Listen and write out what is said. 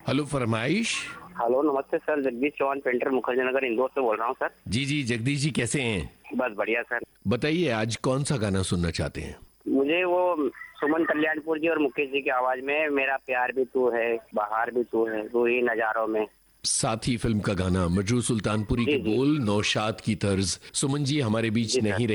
Hello फरमाइश। Hello नमस्ते sir, Jagdish Chauhan painter Mukherjee Nagar Indore से बोल रहा हूँ सर। जी जी जगदीश जी, कैसे हैं? बस बढ़िया सर। बताइए आज कौन सा गाना सुनना चाहते हैं? मुझे वो सुमन कल्याणपुर जी और मुकेश जी की आवाज में मेरा प्यार भी तू है, बहार भी तू है, रूही नजारों में। साथी फिल्म का गाना, मजरू सुल्तानपुरी के बोल, नौशाद की तर्ज। सुमन जी हमारे बीच जी सर। नहीं रहे।